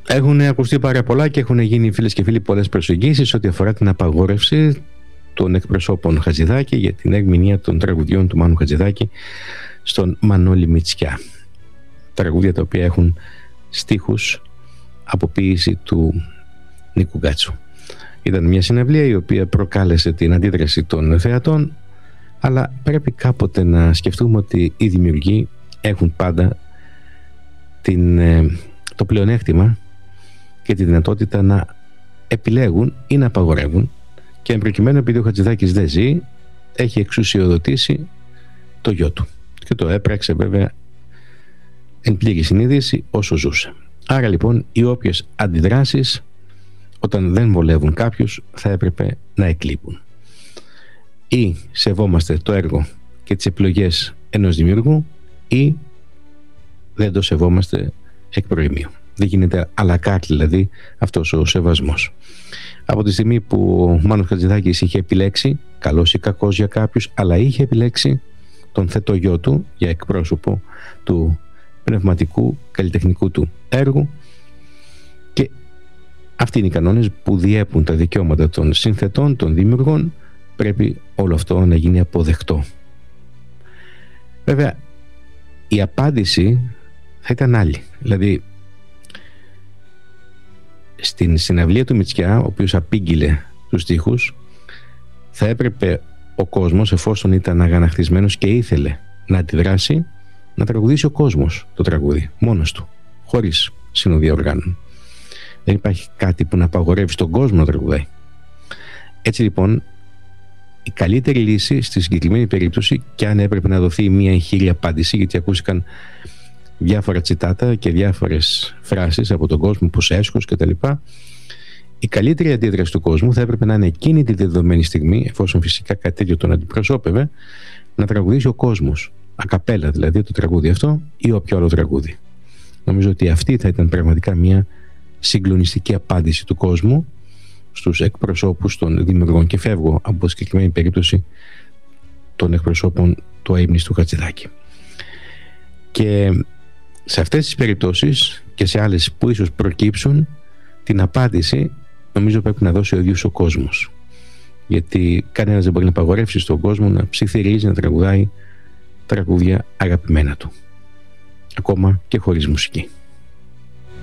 Έχουν ακουστεί πάρα πολλά και έχουν γίνει, φίλες και φίλοι, πολλές προσεγγίσεις ό,τι αφορά την απαγόρευση των εκπροσώπων Χατζηδάκη για την ερμηνεία των τραγουδιών του Μάνου Χατζηδάκη στον Μανώλη Μητσιά. Τραγούδια τα οποία έχουν στίχους από ποίηση του Νίκου Γκάτσου. Ήταν μια συναυλία η οποία προκάλεσε την αντίδραση των θεατών, αλλά πρέπει κάποτε να σκεφτούμε ότι οι δημιουργοί έχουν πάντα το πλεονέκτημα και τη δυνατότητα να επιλέγουν ή να απαγορεύουν, και εν προκειμένου, επειδή ο Χατζηδάκης δεν ζει, έχει εξουσιοδοτήσει το γιο του και το έπραξε βέβαια εν πλήρη συνείδηση όσο ζούσε. Άρα λοιπόν οι όποιες αντιδράσεις όταν δεν βολεύουν κάποιους θα έπρεπε να εκλείπουν. Ή σεβόμαστε το έργο και τις επιλογές ενός δημιουργού, ή δεν το σεβόμαστε εκ προημίου. Δεν γίνεται à la carte δηλαδή αυτός ο σεβασμός. Από τη στιγμή που ο Μάνος Χατζηδάκης είχε επιλέξει, καλός ή κακός για κάποιους, αλλά είχε επιλέξει τον θετό γιο του για εκπρόσωπο του πνευματικού καλλιτεχνικού του έργου, και αυτοί είναι οι κανόνες που διέπουν τα δικαιώματα των συνθετών, των δημιουργών, πρέπει όλο αυτό να γίνει αποδεκτό. Βέβαια η απάντηση θα ήταν άλλη. Δηλαδή στην συναυλία του Μητσιά, ο οποίος απήγγειλε τους στίχους, θα έπρεπε ο κόσμος, εφόσον ήταν αγανακτισμένος και ήθελε να αντιδράσει, να τραγουδήσει ο κόσμος το τραγούδι μόνος του, χωρίς συνοδεία οργάνων. Δεν υπάρχει κάτι που να απαγορεύει στον κόσμο να τραγουδάει. Έτσι λοιπόν η καλύτερη λύση στη συγκεκριμένη περίπτωση, και αν έπρεπε να δοθεί μια εγχείρια απάντηση, γιατί ακούστηκαν διάφορα τσιτάτα και διάφορες φράσεις από τον κόσμο, Ποσέσκος κτλ., η καλύτερη αντίδραση του κόσμου θα έπρεπε να είναι εκείνη τη δεδομένη στιγμή, εφόσον φυσικά κάτι τέτοιο τον αντιπροσώπευε, να τραγουδήσει ο κόσμος, ακαπέλα δηλαδή, το τραγούδι αυτό ή όποιο άλλο τραγούδι. Νομίζω ότι αυτή θα ήταν πραγματικά μια συγκλονιστική απάντηση του κόσμου στους εκπροσώπους των δημιουργών, και φεύγω από τη συγκεκριμένη περίπτωση των εκπροσώπων του αείμνηστου Χατζηδάκη. Και σε αυτές τις περιπτώσεις και σε άλλες που ίσως προκύψουν, την απάντηση νομίζω πρέπει να δώσει ο ίδιος ο κόσμος, γιατί κανένας δεν μπορεί να απαγορεύσει στον κόσμο να ψιθυρίζει, να τραγουδάει τραγούδια αγαπημένα του, ακόμα και χωρίς μουσική.